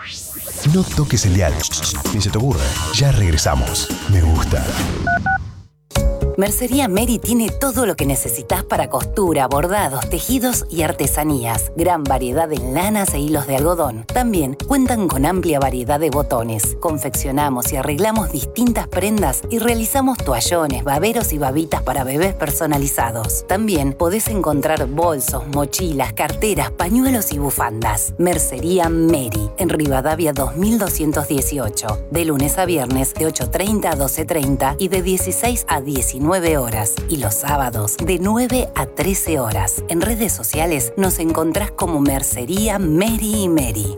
No toques el dial, ni se te ocurra. Ya regresamos. Me gusta. Mercería Mary tiene todo lo que necesitas para costura, bordados, tejidos y artesanías. Gran variedad en lanas e hilos de algodón. También cuentan con amplia variedad de botones. Confeccionamos y arreglamos distintas prendas y realizamos toallones, baberos y babitas para bebés personalizados. También podés encontrar bolsos, mochilas, carteras, pañuelos y bufandas. Mercería Mary, en Rivadavia 2218. De lunes a viernes de 8:30 a 12:30 y de 16 a 19 horas, y los sábados de 9 a 13 horas. En redes sociales nos encontrás como Mercería Mary y Mary.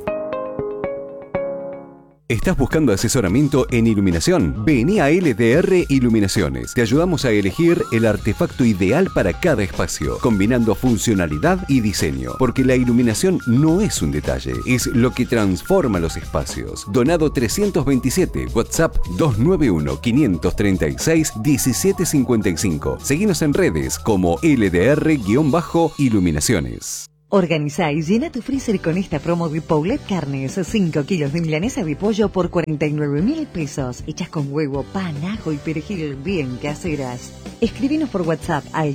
¿Estás buscando asesoramiento en iluminación? Vení a LDR Iluminaciones. Te ayudamos a elegir el artefacto ideal para cada espacio, combinando funcionalidad y diseño. Porque la iluminación no es un detalle, es lo que transforma los espacios. Donado 327, WhatsApp 291-536-1755. Seguinos en redes como LDR-Iluminaciones. Organizá y llena tu freezer con esta promo de Poulet Carnes. 5 kilos de milanesa de pollo por 49.000 pesos. Hechas con huevo, pan, ajo y perejil bien caseras. Escribinos por WhatsApp al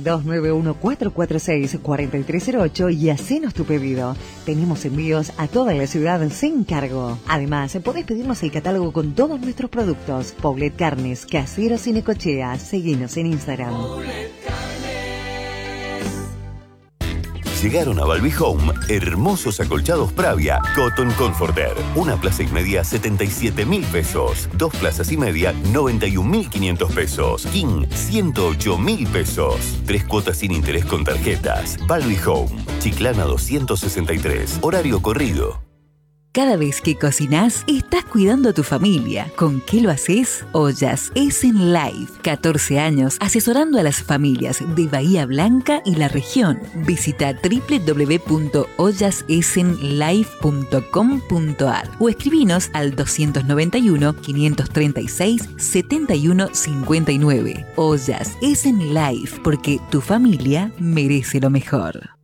291-446-4308 y hacenos tu pedido. Tenemos envíos a toda la ciudad sin cargo. Además, podés pedirnos el catálogo con todos nuestros productos. Poulet Carnes, caseros sin Necochea. Seguinos en Instagram. Llegaron a Balbi Home hermosos acolchados Pravia Cotton Comforter. Una plaza y media, 77.000 pesos. 2 plazas y media, 91.500 pesos. King, 108.000 pesos. 3 cuotas sin interés con tarjetas. Balbi Home, Chiclana 263. Horario corrido. Cada vez que cocinás, estás cuidando a tu familia. ¿Con qué lo haces? Ollas Essen Life. 14 años asesorando a las familias de Bahía Blanca y la región. Visita www.ollasessenlife.com.ar o escribinos al 291-536-7159. Ollas Essen Life, porque tu familia merece lo mejor.